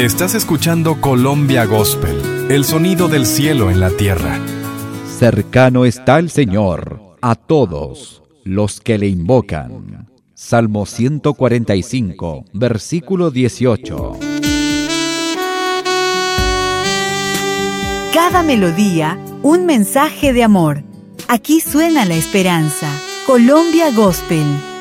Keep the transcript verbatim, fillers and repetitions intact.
Estás escuchando Colombia Gospel, el sonido del cielo en la tierra. Cercano está el Señor a todos los que le invocan. Salmo ciento cuarenta y cinco, versículo dieciocho. Cada melodía, un mensaje de amor. Aquí suena la esperanza. Colombia Gospel.